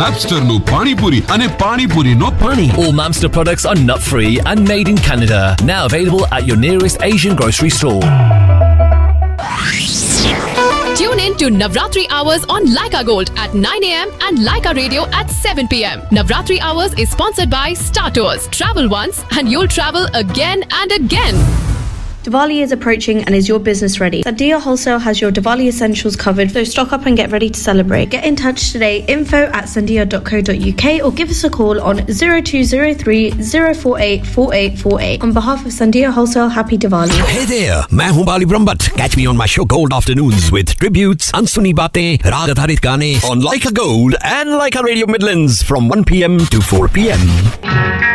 ಮ್ಯಾಪ್ಸ್ಟರ್ನು panipuri ಅನೆ ಪಾನಿಪುರಿನೋ pani. All Mamster products are nut-free and made in Canada. Now available at your nearest Asian grocery store. Tune in to Navratri Hours on Laika Gold at 9 a.m. and Laika Radio at 7 p.m. Navratri Hours is sponsored by Star Tours. Travel once and you'll travel again and again. Diwali is approaching and is your business ready? Sandia Wholesale has your Diwali essentials covered, so stock up and get ready to celebrate. Get in touch today, info@sandia.co.uk, or give us a call on 0203 048 4848. On behalf of Sandia Wholesale, happy Diwali. Hey there, मैं हूँ बाली Brahmbhatt. Catch me on my show Gold Afternoons with tributes, अनसुनी बातें, राग आधारित गाने on Laika Gold and Laika Radio Midlands from 1 p.m. to 4 p.m.